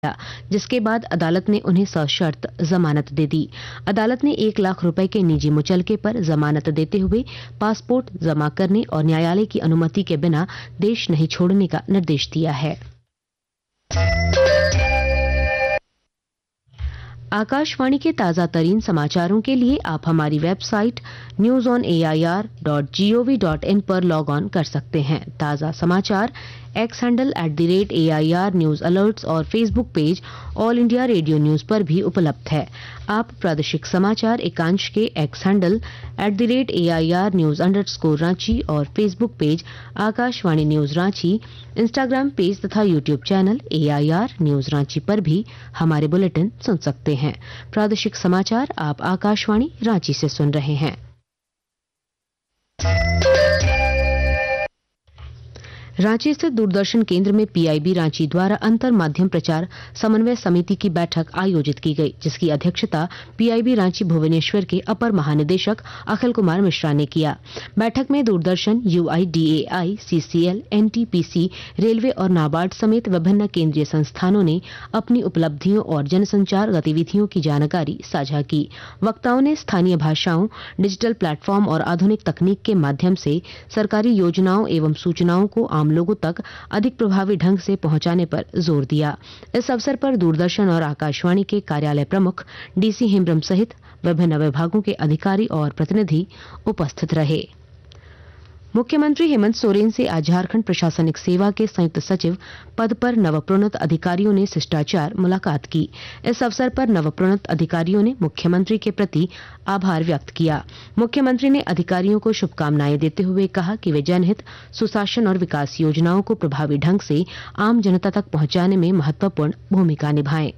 जिसके बाद अदालत ने उन्हें सशर्त जमानत दे दी। अदालत ने 1 लाख रुपए के निजी मुचलके पर जमानत देते हुए पासपोर्ट जमा करने और न्यायालय की अनुमति के बिना देश नहीं छोड़ने का निर्देश दिया है। आकाशवाणी के ताजा तरीन समाचारों के लिए आप हमारी वेबसाइट newsonair.gov.in पर लॉग ऑन कर सकते हैं। ताजा समाचार x handle @AIR news alerts और Facebook page all India radio news पर भी उपलब्ध है। आप प्रादेशिक समाचार एकांश के x handle @AIR news _Ranchi और Facebook page Akashvani news Ranchi, Instagram page तथा YouTube channel AIR news Ranchi पर भी हमारे बुलेटिन सुन सकते हैं। प्रादेशिक समाचार आप आकाशवाणी रांची से सुन रहे हैं। रांची स्थित दूरदर्शन केंद्र में PIB रांची द्वारा अंतर माध्यम प्रचार समन्वय समिति की बैठक आयोजित की गई, जिसकी अध्यक्षता PIB रांची भुवनेश्वर के अपर महानिदेशक अखिल कुमार मिश्रा ने किया। बैठक में Doordarshan, UIDAI, CCL, NTPC, railway और नाबार्ड समेत विभिन्न केंद्रीय संस्थानों ने अपनी उपलब्धियों और जनसंचार गतिविधियों की जानकारी साझा की। वक्ताओं ने स्थानीय भाषाओं, डिजिटल प्लेटफॉर्म और आधुनिक तकनीक के माध्यम से सरकारी योजनाओं एवं सूचनाओं को आम लोगों तक अधिक प्रभावी ढंग से पहुंचाने पर जोर दिया। इस अवसर पर दूरदर्शन और आकाशवाणी के कार्यालय प्रमुख DC हेम्ब्रम सहित विभिन्न विभागों के अधिकारी और प्रतिनिधि उपस्थित रहे। मुख्यमंत्री हेमंत सोरेन से आज झारखंड प्रशासनिक सेवा के संयुक्त सचिव पद पर नवप्रोन्नत अधिकारियों ने शिष्टाचार मुलाकात की। इस अवसर पर नवप्रोन्नत अधिकारियों ने मुख्यमंत्री के प्रति आभार व्यक्त किया। मुख्यमंत्री ने अधिकारियों को शुभकामनाएं देते हुए कहा कि वे जनहित, सुशासन और विकास योजनाओं को प्रभावी ढंग से आम जनता तक पहुंचाने में महत्वपूर्ण भूमिका निभाएं।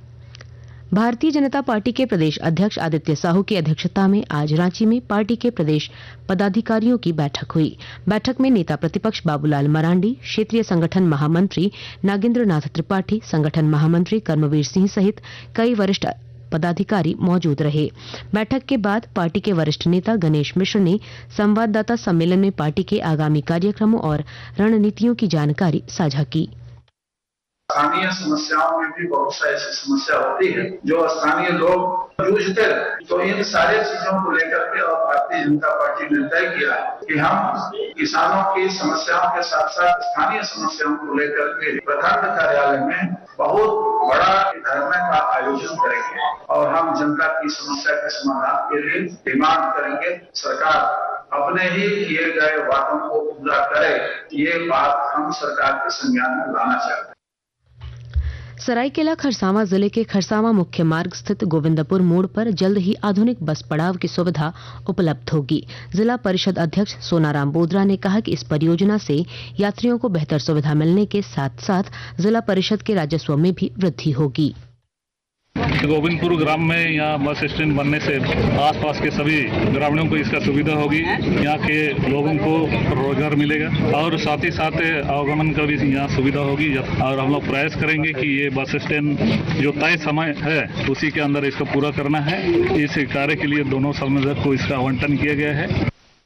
भारतीय जनता पार्टी के प्रदेश अध्यक्ष आदित्य साहू की अध्यक्षता में आज रांची में पार्टी के प्रदेश पदाधिकारियों की बैठक हुई। बैठक में नेता प्रतिपक्ष बाबूलाल मरांडी, क्षेत्रीय संगठन महामंत्री नागेंद्र नाथ त्रिपाठी, संगठन महामंत्री कर्मवीर सिंह सहित कई वरिष्ठ पदाधिकारी मौजूद रहे। बैठक के बाद पार्टी के वरिष्ठ नेता गणेश मिश्र ने संवाददाता सम्मेलन में पार्टी के आगामी कार्यक्रमों और रणनीतियों की जानकारी साझा की। स्थानीय समस्याओं में भी बहुत सा ऐसी समस्या होती है जो स्थानीय लोग जूझते हैं। तो इन सारे चीजों को लेकर के और भारतीय जनता पार्टी ने तय किया कि हम किसानों की समस्याओं के साथ साथ स्थानीय समस्याओं को लेकर के प्रखंड कार्यालय में बहुत बड़ा धरना का आयोजन करेंगे और हम जनता की समस्या के समाधान के लिए डिमांड करेंगे। सरकार अपने ही किए गए वादों को पूरा करे, ये बात हम सरकार के संज्ञान में लाना चाहते हैं। सरायकेला खरसावां जिले के खरसावां मुख्य मार्ग स्थित गोविंदपुर मोड़ पर जल्द ही आधुनिक बस पड़ाव की सुविधा उपलब्ध होगी। जिला परिषद अध्यक्ष सोनाराम बोदरा ने कहा कि इस परियोजना से यात्रियों को बेहतर सुविधा मिलने के साथ साथ जिला परिषद के राजस्व में भी वृद्धि होगी। गोविंदपुर ग्राम में यहाँ बस स्टैंड बनने से आसपास के सभी ग्रामीणों को इसका सुविधा होगी। यहाँ के लोगों को रोजगार मिलेगा और साथ ही साथ आवागमन का भी यहाँ सुविधा होगी। और हम लोग प्रयास करेंगे कि ये बस स्टैंड जो तय समय है उसी के अंदर इसको पूरा करना है। इस कार्य के लिए दोनों संयोजक को इसका आवंटन किया गया है।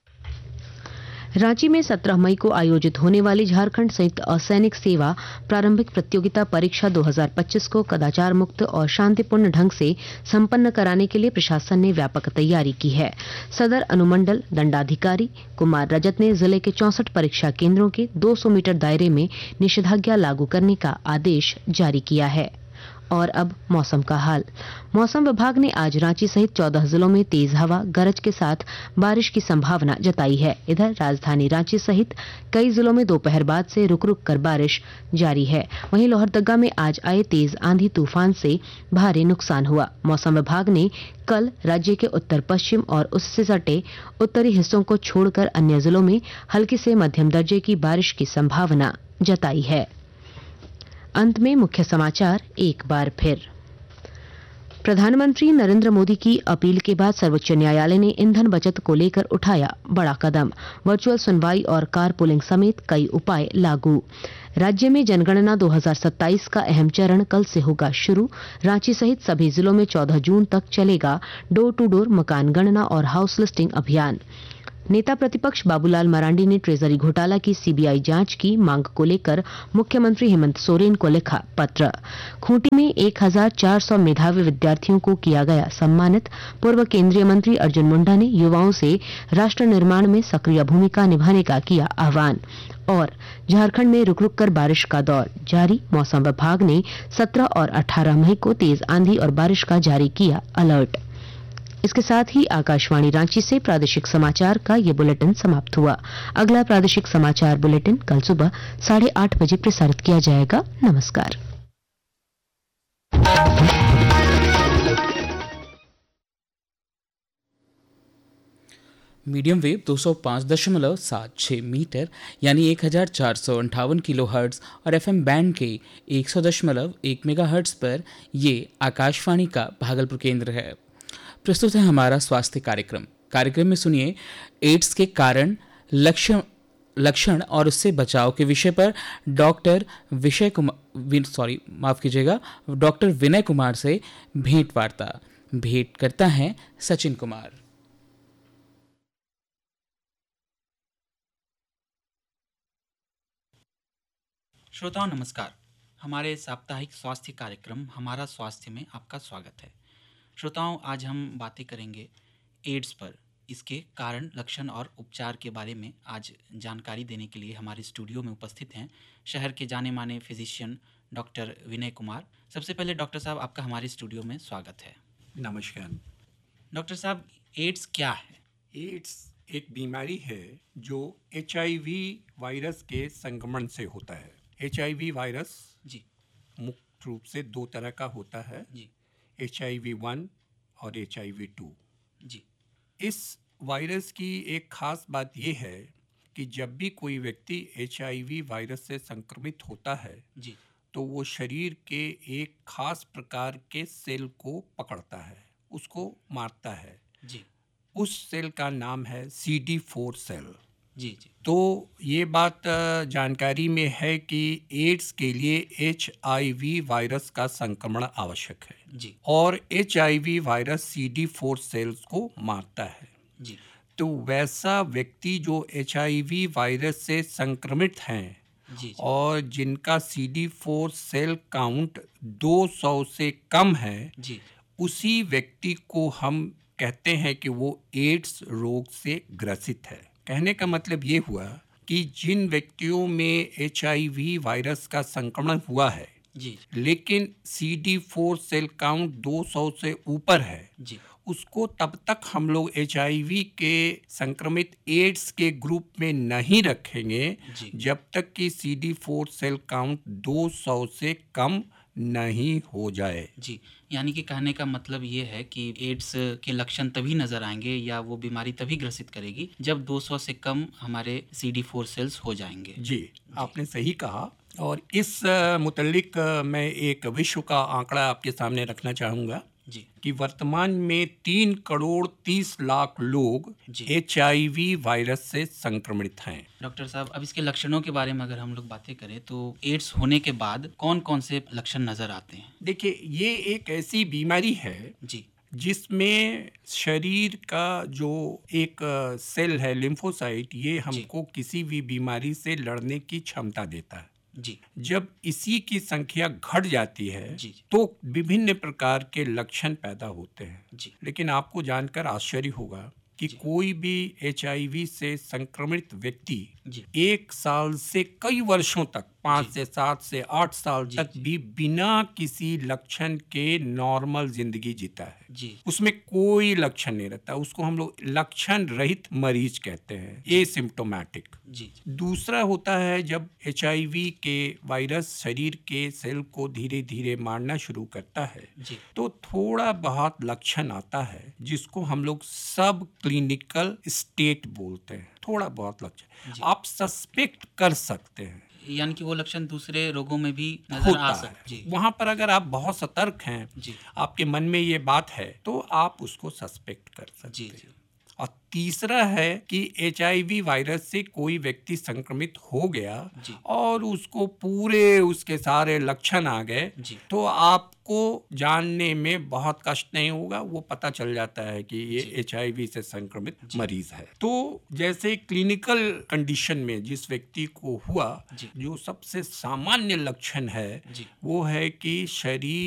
रांची में 17 मई को आयोजित होने वाली झारखंड संयुक्त असैनिक सेवा प्रारंभिक प्रतियोगिता परीक्षा 2025 को कदाचार मुक्त और शांतिपूर्ण ढंग से संपन्न कराने के लिए प्रशासन ने व्यापक तैयारी की है। सदर अनुमंडल दंडाधिकारी कुमार रजत ने जिले के 64 परीक्षा केंद्रों के 200 मीटर दायरे में निषेधाज्ञा लागू करने का आदेश जारी किया है। और अब मौसम का हाल। मौसम विभाग ने आज रांची सहित 14 जिलों में तेज हवा गरज के साथ बारिश की संभावना जताई है। इधर राजधानी रांची सहित कई जिलों में दोपहर बाद से रुक रुक कर बारिश जारी है। वहीं लोहरदगा में आज आए तेज आंधी तूफान से भारी नुकसान हुआ। मौसम विभाग ने कल राज्य के उत्तर पश्चिम और उससे सटे उत्तरी हिस्सों को छोड़कर अन्य जिलों में हल्की से मध्यम दर्जे की बारिश की संभावना जताई है। अंत में मुख्य समाचार एक बार फिर। प्रधानमंत्री नरेंद्र मोदी की अपील के बाद सर्वोच्च न्यायालय ने ईंधन बचत को लेकर उठाया बड़ा कदम। वर्चुअल सुनवाई और कार पूलिंग समेत कई उपाय लागू। राज्य में जनगणना 2027 का अहम चरण कल से होगा शुरू। रांची सहित सभी जिलों में 14 जून तक चलेगा डोर टू डोर मकान गणना और हाउस लिस्टिंग अभियान। नेता प्रतिपक्ष बाबूलाल मरांडी ने ट्रेजरी घोटाला की सीबीआई जांच की मांग को लेकर मुख्यमंत्री हेमंत सोरेन को लिखा पत्र। खूंटी में 1400 मेधावी विद्यार्थियों को किया गया सम्मानित। पूर्व केंद्रीय मंत्री अर्जुन मुंडा ने युवाओं से राष्ट्र निर्माण में सक्रिय भूमिका निभाने का किया आह्वान। और झारखंड में रुक रुक कर बारिश का दौर जारी। मौसम विभाग ने 17 और 18 मई को तेज आंधी और बारिश का जारी किया अलर्ट। इसके साथ ही आकाशवाणी रांची से प्रादेशिक समाचार का ये बुलेटिन समाप्त हुआ। अगला प्रादेशिक समाचार बुलेटिन कल सुबह 8:30 बजे प्रसारित किया जाएगा। नमस्कार। मीडियम वेव 205.76 मीटर यानी 1458 किलोहर्ट्ज और एफएम बैंड के 100.1 मेगाहर्ट्ज पर ये आकाशवाणी का भागलपुर केंद्र है। प्रस्तुत है हमारा स्वास्थ्य कार्यक्रम में सुनिए एड्स के कारण, लक्षण और उससे बचाव के विषय पर डॉक्टर विनय कुमार से भेंट करता है सचिन कुमार। श्रोताओं नमस्कार। हमारे साप्ताहिक स्वास्थ्य कार्यक्रम हमारा स्वास्थ्य में आपका स्वागत है। श्रोताओं, आज हम बातें करेंगे एड्स पर। इसके कारण, लक्षण और उपचार के बारे में आज जानकारी देने के लिए हमारे स्टूडियो में उपस्थित हैं शहर के जाने माने फिजिशियन डॉक्टर विनय कुमार। सबसे पहले डॉक्टर साहब, आपका हमारे स्टूडियो में स्वागत है। नमस्कार डॉक्टर साहब, एड्स क्या है? एड्स एक बीमारी है जो HIV वायरस के संक्रमण से होता है। HIV वायरस जी मुख्य रूप से 2 तरह का होता है जी HIV-1 और HIV-2 जी। इस वायरस की एक खास बात यह है कि जब भी कोई व्यक्ति HIV वायरस से संक्रमित होता है जी तो वो शरीर के एक खास प्रकार के सेल को पकड़ता है, उसको मारता है जी। उस सेल का नाम है CD4 सेल। जी जी। तो ये बात जानकारी में है कि एड्स के लिए HIV वायरस का संक्रमण आवश्यक है जी और HIV वायरस CD4 सेल्स को मारता है जी। तो वैसा व्यक्ति जो HIV वायरस से संक्रमित हैं जी और जिनका CD4 सेल काउंट 200 से कम है, जी उसी व्यक्ति को हम कहते हैं कि वो एड्स रोग से ग्रसित है। कहने का मतलब ये हुआ कि जिन व्यक्तियों में HIV वायरस का संक्रमण हुआ है जी लेकिन CD4 सेल काउंट 200 से ऊपर है, जी उसको तब तक हम लोग HIV के संक्रमित एड्स के ग्रुप में नहीं रखेंगे जी। जब तक कि CD4 सेल काउंट 200 से कम नहीं हो जाए। जी। यानी कि कहने का मतलब ये है कि एड्स के लक्षण तभी नजर आएंगे या वो बीमारी तभी ग्रसित करेगी जब 200 से कम हमारे CD4 सेल्स हो जाएंगे। जी, आपने सही कहा। और इस मुतल्लिक मैं एक विश्व का आंकड़ा आपके सामने रखना चाहूँगा जी कि वर्तमान में 3 करोड़ 30 लाख लोग जी। HIV वायरस से संक्रमित हैं। डॉक्टर साहब, अब इसके लक्षणों के बारे में अगर हम लोग बातें करें तो एड्स होने के बाद कौन कौन से लक्षण नजर आते हैं? देखिए, ये एक ऐसी बीमारी है जी जिसमें शरीर का जो एक सेल है लिम्फोसाइट, ये हमको किसी भी बीमारी से लड़ने की क्षमता देता है। जी जब इसी की संख्या घट जाती है जी। तो विभिन्न प्रकार के लक्षण पैदा होते हैं। जी लेकिन आपको जानकर आश्चर्य होगा कि कोई भी HIV से संक्रमित व्यक्ति जी 1 साल से कई वर्षों तक, 5 से 7 से 8 साल तक भी बिना किसी लक्षण के नॉर्मल जिंदगी जीता है। जी उसमें कोई लक्षण नहीं रहता, उसको हम लोग लक्षण रहित मरीज कहते हैं, एसिम्प्टोमेटिक। जी दूसरा होता है जब HIV के वायरस शरीर के सेल को धीरे धीरे मारना शुरू करता है जी तो थोड़ा बहुत लक्षण आता है जिसको हम लोग सब क्लिनिकल स्टेट बोलते हैं। थोड़ा बहुत लक्षण आप सस्पेक्ट कर सकते हैं, यानी कि वो लक्षण दूसरे रोगों में भी नजर होता आ है। सकते हैं। वहां पर अगर आप बहुत सतर्क हैं, जी आपके मन में ये बात है तो आप उसको सस्पेक्ट कर सकते जी हैं। जी और तीसरा है कि HIV वायरस से कोई व्यक्ति संक्रमित हो गया और उसको पूरे उसके सारे लक्षण आ गए तो आपको जानने में बहुत कष्ट नहीं होगा, वो पता चल जाता है कि ये HIV से संक्रमित मरीज है। तो जैसे क्लिनिकल कंडीशन में जिस व्यक्ति को हुआ, जो सबसे सामान्य लक्षण है वो है कि शरीर